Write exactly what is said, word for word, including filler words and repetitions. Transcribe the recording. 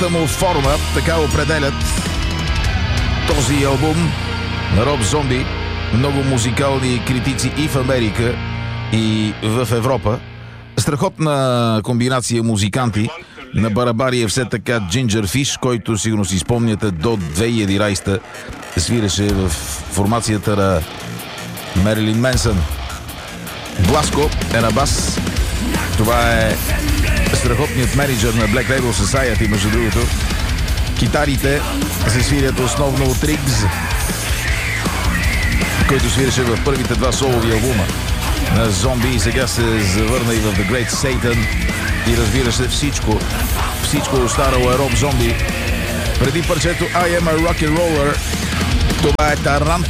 цялата му форма, така определят този албум на Роб Зомби много музикални критици и в Америка, и в Европа. Страхотна комбинация музиканти. На барабари е все така Джинджер Фиш, който сигурно си спомняте до две хиляди и единадесета свиреше в формацията на Мерилин Менсън. Бласко е на бас. Това е страхотният менеджер на Black Label Society, между другото. Китарите се свирят основно от Ригз, който свиреше в първите два солови албума на Зомби и сега се завърна и в The Great Satan. И разбира се, всичко, всичко останало е Роб Зомби. Преди парчето I Am a Rock and Roller, това е Тарантула.